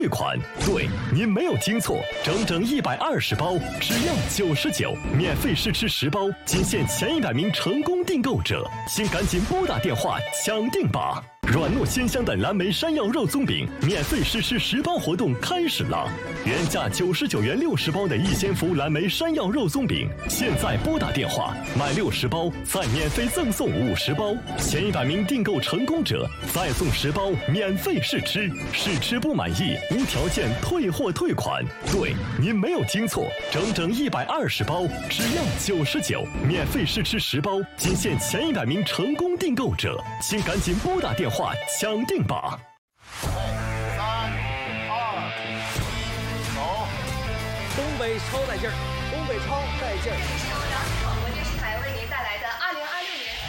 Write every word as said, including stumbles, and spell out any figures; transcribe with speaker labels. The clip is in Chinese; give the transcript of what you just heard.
Speaker 1: 退款，对，您没有听错，整整一百二十包，只要九十九，免费试吃十包，仅限前一百名成功订购者，请赶紧拨打电话抢订吧！软糯鲜香的蓝莓山药肉松饼免费试吃十包活动开始了，原价九十九元六十包的逸仙福蓝莓山药肉松饼，现在拨打电话买六十包，再免费赠送五十包，前一百名订购成功者再送十包免费试吃，试吃不满意无条件退货退款。对，您没有听错，整整一百二十包，只要九十九，免费试吃十包，仅限前一百名成功订购者，请赶紧拨打电话抢订吧！
Speaker 2: 三二一，走！
Speaker 3: 东北超带劲儿，东北超带劲儿。